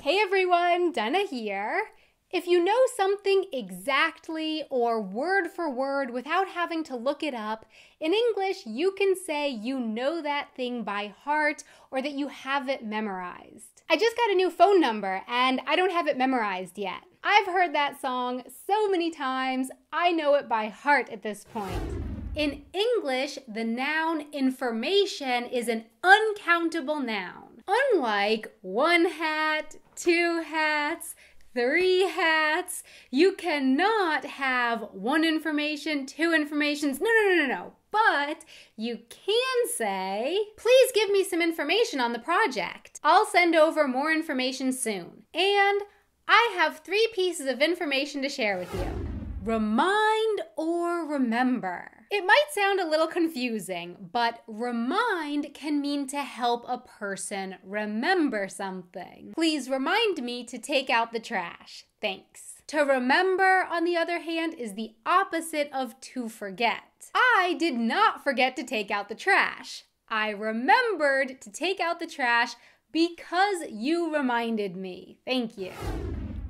Hey everyone, Dana here. If you know something exactly or word for word without having to look it up, in English you can say you know that thing by heart or that you have it memorized. I just got a new phone number and I don't have it memorized yet. I've heard that song so many times, I know it by heart at this point. In English, the noun information is an uncountable noun. Unlike one hat, two hats, three hats, you cannot have one information, two informations, no. But you can say, please give me some information on the project. I'll send over more information soon. And I have 3 pieces of information to share with you. Remind or remember. It might sound a little confusing, but remind can mean to help a person remember something. Please remind me to take out the trash. Thanks. To remember, on the other hand, is the opposite of to forget. I did not forget to take out the trash. I remembered to take out the trash because you reminded me. Thank you.